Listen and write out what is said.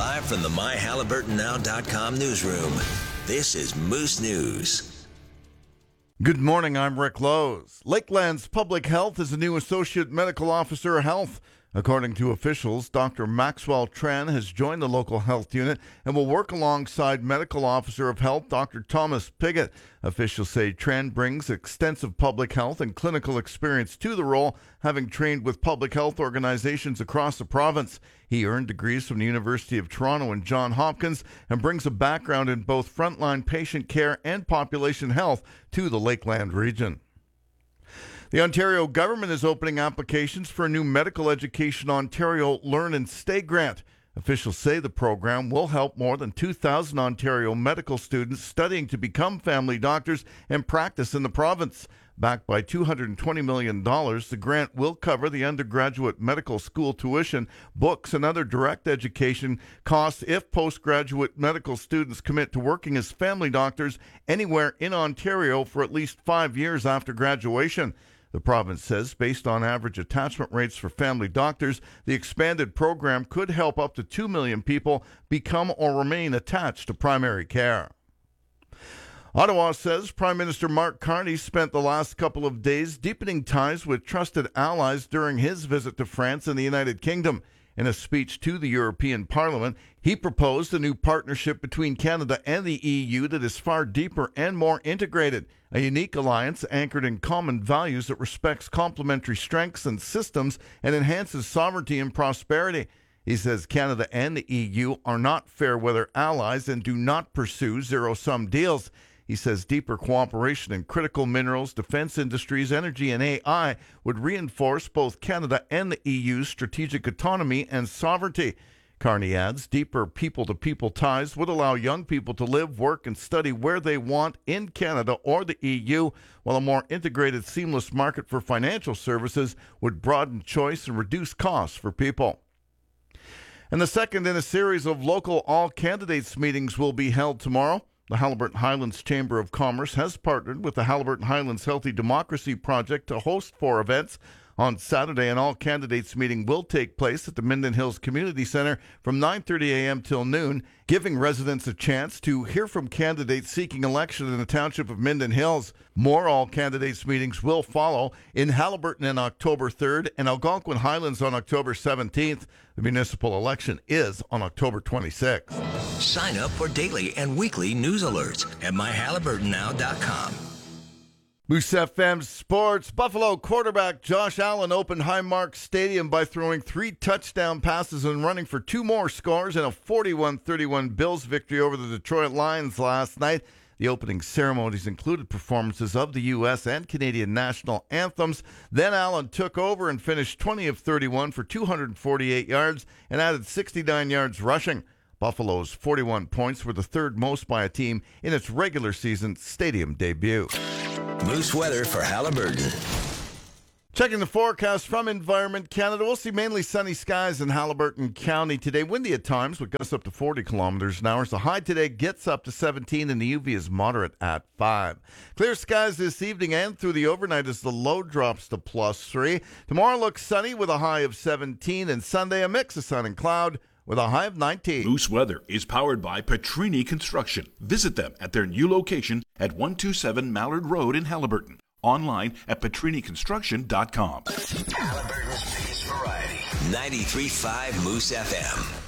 Live from the MyHalliburtonNow.com newsroom, this is Moose News. Good morning, I'm Rick Lowe's. Lakeland's Public Health is a new Associate Medical Officer of Health. According to officials, Dr. Maxwell Tran has joined the local health unit and will work alongside Medical Officer of Health Dr. Thomas Piggott. Officials say Tran brings extensive public health and clinical experience to the role, having trained with public health organizations across the province. He earned degrees from the University of Toronto and Johns Hopkins and brings a background in both frontline patient care and population health to the Lakeland region. The Ontario government is opening applications for a new Medical Education Ontario Learn and Stay grant. Officials say the program will help more than 2,000 Ontario medical students studying to become family doctors and practice in the province. Backed by $220 million, the grant will cover the undergraduate medical school tuition, books, and other direct education costs if postgraduate medical students commit to working as family doctors anywhere in Ontario for at least 5 years after graduation. The province says, based on average attachment rates for family doctors, the expanded program could help up to 2 million people become or remain attached to primary care. Ottawa says Prime Minister Mark Carney spent the last couple of days deepening ties with trusted allies during his visit to France and the United Kingdom. In a speech to the European Parliament, he proposed a new partnership between Canada and the EU that is far deeper and more integrated, a unique alliance anchored in common values that respects complementary strengths and systems and enhances sovereignty and prosperity. He says Canada and the EU are not fair-weather allies and do not pursue zero-sum deals. He says deeper cooperation in critical minerals, defense industries, energy, and AI would reinforce both Canada and the EU's strategic autonomy and sovereignty. Carney adds deeper people-to-people ties would allow young people to live, work, and study where they want in Canada or the EU, while a more integrated, seamless market for financial services would broaden choice and reduce costs for people. And the second in a series of local all-candidates meetings will be held tomorrow. The Haliburton Highlands Chamber of Commerce has partnered with the Haliburton Highlands Healthy Democracy Project to host 4 events. On Saturday, an all-candidates meeting will take place at the Minden Hills Community Center from 9:30 a.m. till noon, giving residents a chance to hear from candidates seeking election in the township of Minden Hills. More all-candidates meetings will follow in Haliburton on October 3rd and Algonquin Highlands on October 17th. The municipal election is on October 26th. Sign up for daily and weekly news alerts at MyHalliburtonNow.com. Moose FM Sports. Buffalo quarterback Josh Allen opened Highmark Stadium by throwing 3 touchdown passes and running for 2 more scores in a 41-31 Bills victory over the Detroit Lions last night. The opening ceremonies included performances of the U.S. and Canadian national anthems. Then Allen took over and finished 20 of 31 for 248 yards and added 69 yards rushing. Buffalo's 41 points were the third most by a team in its regular season stadium debut. Moose weather for Haliburton. Checking the forecast from Environment Canada, we'll see mainly sunny skies in Haliburton County today. Windy at times with gusts up to 40 kilometers an hour. The high today gets up to 17 and the UV is moderate at 5. Clear skies this evening and through the overnight as the low drops to +3. Tomorrow looks sunny with a high of 17 and Sunday a mix of sun and cloud with a high of 19. Moose Weather is powered by Petrini Construction. Visit them at their new location at 127 Mallard Road in Haliburton. Online at petriniconstruction.com. Haliburton's biggest variety. 93.5 Moose FM.